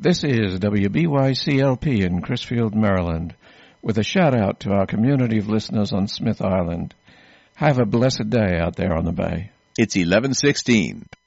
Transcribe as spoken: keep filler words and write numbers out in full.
This is W B Y C L P in Crisfield, Maryland, with a shout-out to our community of listeners on Smith Island. Have a blessed day out there on the bay. It's eleven sixteen.